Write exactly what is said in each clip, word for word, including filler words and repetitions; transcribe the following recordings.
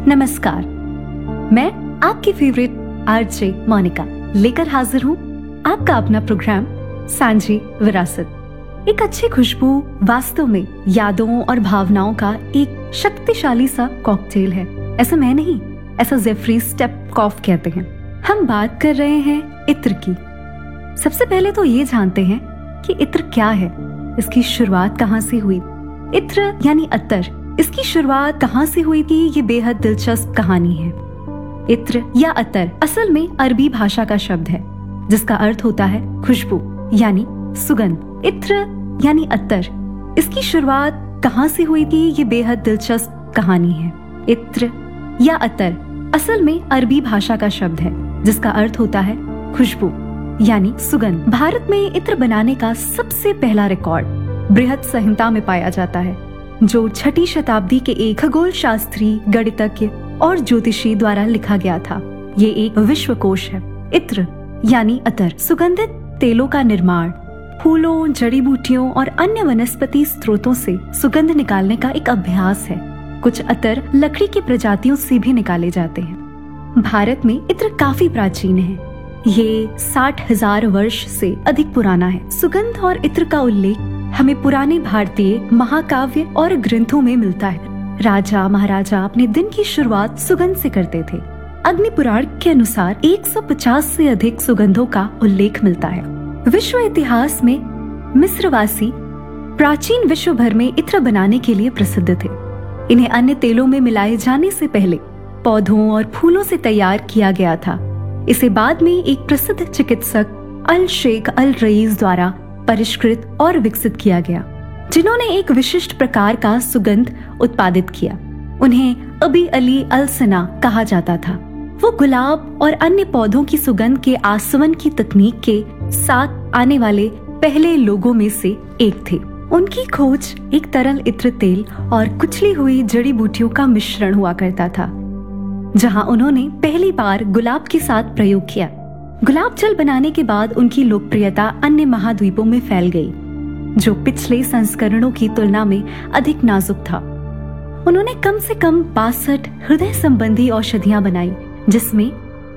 नमस्कार, मैं आपकी फेवरेट आरजे मोनिका लेकर हाजिर हूँ आपका अपना प्रोग्राम सांझी विरासत। एक अच्छी खुशबू वास्तव में यादों और भावनाओं का एक शक्तिशाली सा कॉकटेल है। ऐसा मैं नहीं, ऐसा जेफरी स्टेपकॉफ कहते हैं। हम बात कर रहे हैं इत्र की। सबसे पहले तो ये जानते हैं कि इत्र क्या है, इसकी शुरुआत कहाँ से हुई। इत्र यानी अत्तर, इसकी शुरुआत कहाँ से हुई थी, ये बेहद दिलचस्प कहानी है। इत्र या अत्तर असल में अरबी भाषा का शब्द है जिसका अर्थ होता है खुशबू यानी सुगंध। इत्र यानी अत्तर, इसकी शुरुआत कहाँ से हुई थी, ये बेहद दिलचस्प कहानी है। इत्र या अत्तर असल में अरबी भाषा का शब्द है जिसका अर्थ होता है खुशबू यानी सुगंध। भारत में इत्र बनाने का सबसे पहला रिकॉर्ड बृहद संहिता में पाया जाता है, जो छठी शताब्दी के एक खगोल शास्त्री, गणितज्ञ और ज्योतिषी द्वारा लिखा गया था। ये एक विश्वकोश है। इत्र यानी अतर सुगंधित तेलों का निर्माण, फूलों, जड़ी बूटियों और अन्य वनस्पति स्रोतों से सुगंध निकालने का एक अभ्यास है। कुछ अतर लकड़ी की प्रजातियों से भी निकाले जाते हैं। भारत में इत्र काफी प्राचीन है। ये साठ हजार वर्ष से अधिक पुराना है। सुगंध और इत्र का उल्लेख हमें पुराने भारतीय महाकाव्य और ग्रंथों में मिलता है। राजा महाराजा अपने दिन की शुरुआत सुगंध से करते थे। अग्नि पुराण के अनुसार एक सौ पचास से अधिक सुगंधों का उल्लेख मिलता है। विश्व इतिहास में मिस्रवासी प्राचीन विश्व भर में इत्र बनाने के लिए प्रसिद्ध थे। इन्हें अन्य तेलों में मिलाए जाने से पहले पौधों और फूलों से तैयार किया गया था। इसे बाद में एक प्रसिद्ध चिकित्सक अल शेख अल रईस द्वारा परिष्कृत और विकसित किया गया, जिन्होंने एक विशिष्ट प्रकार का सुगंध उत्पादित किया। उन्हें अबी अली अल सना कहा जाता था। वो गुलाब और अन्य पौधों की सुगंध के आसवन की तकनीक के साथ आने वाले पहले लोगों में से एक थे। उनकी खोज एक तरल इत्र तेल और कुचली हुई जड़ी बूटियों का मिश्रण हुआ करता था, जहां उन्होंने पहली बार गुलाब के साथ प्रयोग किया। गुलाब जल बनाने के बाद उनकी लोकप्रियता अन्य महाद्वीपों में फैल गई, जो पिछले संस्करणों की तुलना में अधिक नाजुक था। उन्होंने कम से कम बासठ हृदय संबंधी औषधियां बनाई, जिसमें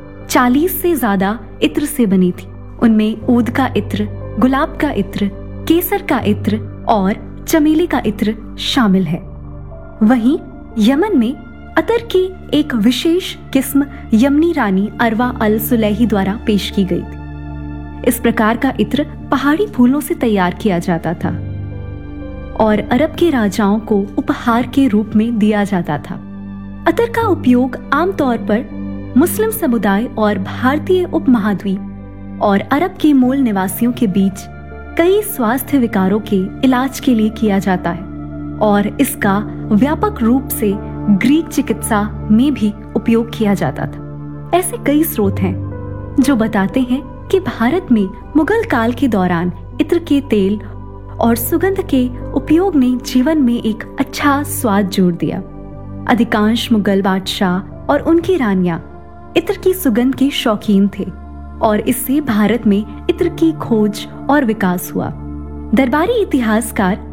चालीस से ज्यादा इत्र से बनी थी। उनमें ऊद का इत्र, गुलाब का इत्र, केसर का इत्र और चमेली का इत्र शामिल है। वहीं यमन में अतर की एक विशेष किस्म यमनी रानी अरवा अल सुलैही द्वारा पेश की गई थी। इस प्रकार का इत्र पहाड़ी फूलों से तैयार किया जाता था और अरब के राजाओं को उपहार के रूप में दिया जाता था। अतर का उपयोग आमतौर पर मुस्लिम समुदाय और भारतीय उपमहाद्वीप और अरब के मूल निवासियों के बीच कई स्वास्थ्य विकारों के इलाज के लिए किया जाता है और इसका व्यापक रूप से ग्रीक चिकित्सा में भी उपयोग किया जाता था। ऐसे कई स्रोत हैं जो बताते हैं कि भारत में मुगल काल के दौरान इत्र के तेल और सुगंध के उपयोग ने जीवन में एक अच्छा स्वाद जोड़ दिया। अधिकांश मुगल बादशाह और उनकी रानियां इत्र की सुगंध के शौकीन थे और इससे भारत में इत्र की खोज और विकास हुआ। दरबारी इतिहासकार